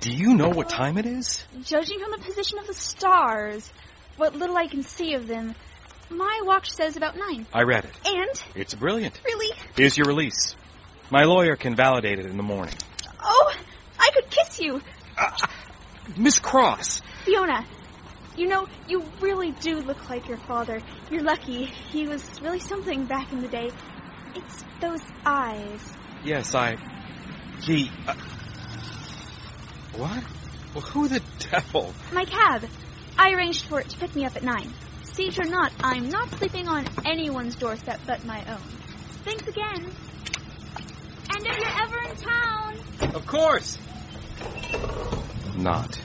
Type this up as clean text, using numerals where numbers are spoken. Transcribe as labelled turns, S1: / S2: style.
S1: Do you know what time it is?
S2: Judging from the position of the stars, what little I can see of them, my watch says about 9.
S1: I read it.
S2: And?
S1: It's brilliant.
S2: Really?
S1: Here's your release. My lawyer can validate it in the morning.
S2: Oh, I could kiss you.
S1: Miss Cross.
S2: Fiona, you know, you really do look like your father. You're lucky. He was really something back in the day. It's those eyes.
S1: Yes, He... What? Well, who the devil?
S2: My cab. I arranged for it to pick me up at 9. Siege or not, I'm not sleeping on anyone's doorstep but my own. Thanks again. And if you're ever in town...
S1: Of course. Not.